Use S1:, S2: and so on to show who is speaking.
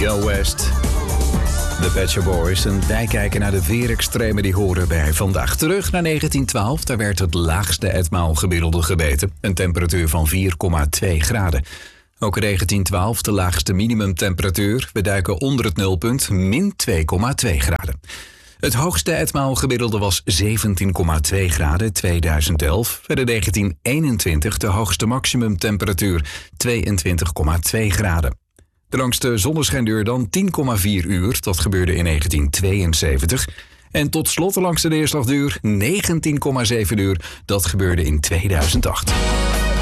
S1: Yo West, de Pet Shop Boys. En wij kijken naar de weerextremen die horen bij vandaag. Terug naar 1912, daar werd het laagste etmaal gemiddelde gemeten. Een temperatuur van 4,2 graden. Ook in 1912 de laagste minimumtemperatuur. We duiken onder het nulpunt, min 2,2 graden. Het hoogste etmaal gemiddelde was 17,2 graden 2011. Verder 1921 de hoogste maximumtemperatuur, 22,2 graden. De langste zonneschijnduur dan 10,4 uur, dat gebeurde in 1972. En tot slot de langste neerslagduur 19,7 uur, dat gebeurde in 2008.